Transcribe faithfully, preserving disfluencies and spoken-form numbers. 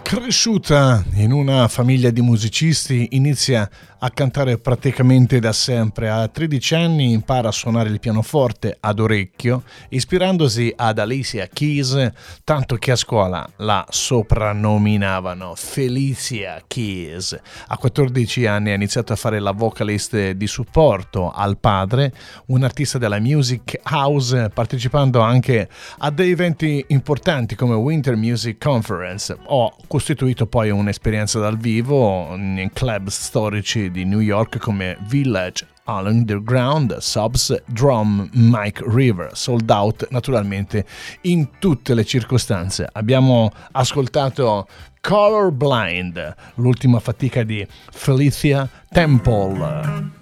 Cresciuta in una famiglia di musicisti, inizia a cantare praticamente da sempre. A tredici anni impara a suonare il pianoforte ad orecchio, ispirandosi ad Alicia Keys, tanto che a scuola la soprannominavano Felicia Keys. A quattordici anni ha iniziato a fare la vocalist di supporto al padre, un artista della music house, partecipando anche a dei eventi importanti come Winter Music Conference. Ho costituito poi un'esperienza dal vivo in club storici di New York come Village Underground, Subs, Drum, Mike River, sold out naturalmente in tutte le circostanze. Abbiamo ascoltato Colorblind, l'ultima fatica di Felicia Temple.